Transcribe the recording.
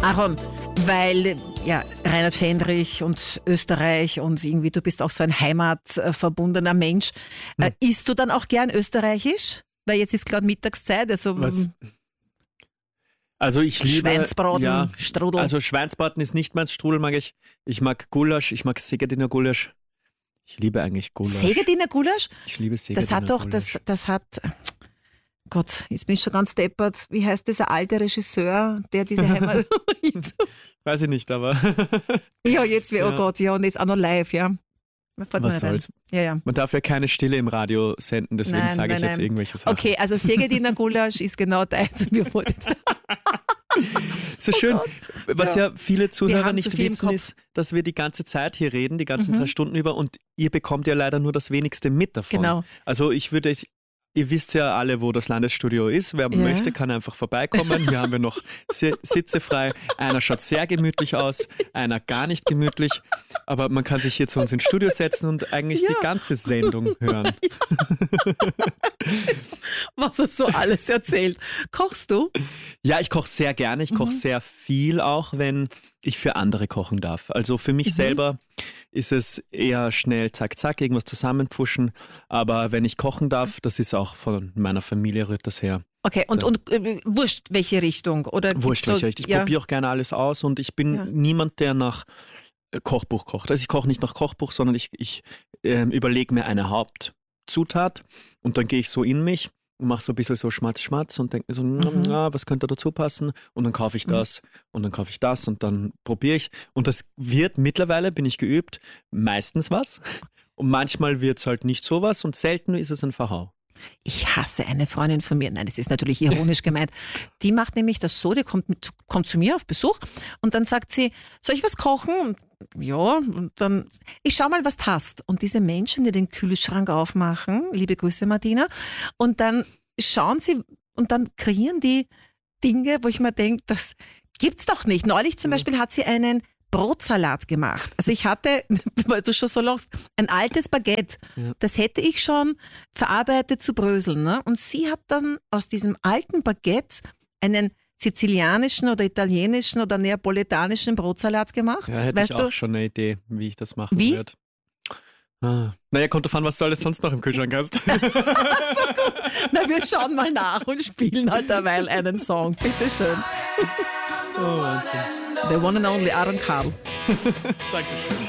Aaron, weil Reinhard Fendrich und Österreich und irgendwie du bist auch so ein heimatverbundener Mensch. Isst du dann auch gern österreichisch? Weil jetzt ist gerade Mittagszeit. Also ich liebe Schweinsbraten, Strudel. Also Schweinsbraten ist nicht meins, Strudel mag ich. Ich mag Gulasch, ich mag Segediner Gulasch. Ich liebe eigentlich Gulasch. Segediner Gulasch? Ich liebe Segediner Gulasch. Das hat Gott, jetzt bin ich schon ganz deppert. Wie heißt dieser alte Regisseur, der diese Heimat... Weiß ich nicht, aber... ja, jetzt oh Gott, und ist auch noch live, ja. Was soll's? Ja. Man darf ja keine Stille im Radio senden, deswegen sage ich jetzt irgendwelche Sachen. Okay, also Segediner Gulasch ist genau deins. So schön. Was ja viele Zuhörer nicht wissen, ist, dass wir die ganze Zeit hier reden, die ganzen 3 Stunden über, und ihr bekommt ja leider nur das Wenigste mit davon. Genau. Also ihr wisst ja alle, wo das Landesstudio ist. Wer möchte, kann einfach vorbeikommen. Hier haben wir noch Sitze frei. Einer schaut sehr gemütlich aus, einer gar nicht gemütlich. Aber man kann sich hier zu uns ins Studio setzen und eigentlich die ganze Sendung hören. Was er so alles erzählt. Kochst du? Ja, ich koche sehr gerne. Ich koche sehr viel auch, wenn ich für andere kochen darf. Also für mich selber ist es eher schnell zack, zack, irgendwas zusammenpfuschen. Aber wenn ich kochen darf, das ist auch von meiner Familie, rührt das her. Okay, und wurscht welche Richtung? Oder wurscht welche Richtung. Ich probiere auch gerne alles aus und ich bin niemand, der nach Kochbuch kocht. Also ich koche nicht nach Kochbuch, sondern ich überlege mir eine Hauptzutat und dann gehe ich so in mich und mache so ein bisschen so Schmatz und denke mir so, was könnte dazu passen? Und dann kaufe ich das und dann kaufe ich das und dann probiere ich. Und das wird mittlerweile, bin ich geübt, meistens was. Und manchmal wird es halt nicht sowas und selten ist es ein Verhau. Ich hasse eine Freundin von mir, nein, das ist natürlich ironisch gemeint, die macht nämlich das so, die kommt zu mir auf Besuch und dann sagt sie, soll ich was kochen? Ja, und dann, ich schau mal, was du hast. Und diese Menschen, die den Kühlschrank aufmachen, liebe Grüße Martina, und dann schauen sie und dann kreieren die Dinge, wo ich mir denke, das gibt's doch nicht. Neulich zum Beispiel hat sie einen Brotsalat gemacht. Also ich hatte, weil du schon so lachst, ein altes Baguette. Ja. Das hätte ich schon verarbeitet zu bröseln. Ne? Und sie hat dann aus diesem alten Baguette einen sizilianischen oder italienischen oder neapolitanischen Brotsalat gemacht. Ja, hätte ich auch schon eine Idee, wie ich das machen würde. Naja, kommt davon, was du alles sonst noch im Kühlschrank hast. So gut. Na, wir schauen mal nach und spielen halt derweil einen Song. Bitteschön. Oh, Wahnsinn. The one and only Aaron Carl. Dankeschön.